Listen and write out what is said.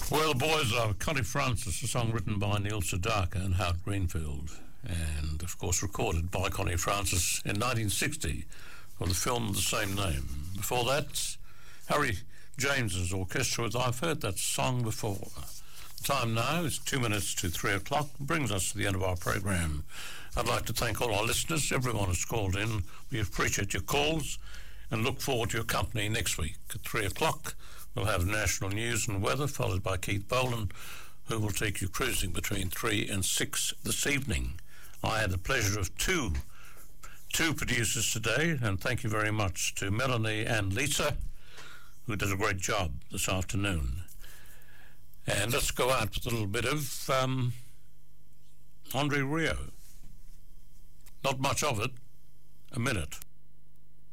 Well, the boys are Connie Francis, a song written by Neil Sedaka and Howard Greenfield, and of course recorded by Connie Francis in 1960 for the film of the same name. Before that, Harry James's orchestra with I've Heard That Song Before. The time now is 2 minutes to 3 o'clock, brings us to the end of our program. I'd like to thank all our listeners, everyone who's called in. We appreciate your calls and look forward to your company next week at 3 o'clock. We'll have national news and weather, followed by Keith Boland, who will take you cruising between 3 and 6 this evening. I had the pleasure of two producers today, and thank you very much to Melanie and Lisa, who did a great job this afternoon. And let's go out with a little bit of Andre Rio. Not much of it, a minute.